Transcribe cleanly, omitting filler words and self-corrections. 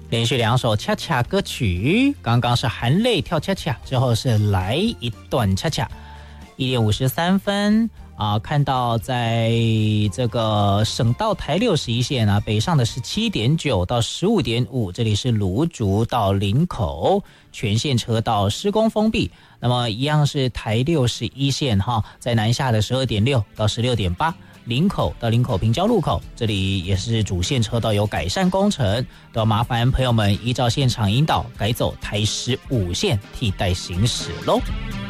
连续2首恰恰歌曲，刚刚是含泪跳恰恰，之后是来一段恰恰。1点53分啊，看到在这个省道台61线啊，北上的是7.9到15.5，这里是芦竹到林口，全线车道施工封闭。那么一样是台61线哈，在南下的12.6到16.8。林口到林口平交路口，这里也是主线车道有改善工程，都要麻烦朋友们依照现场引导改走台15线替代行驶喽。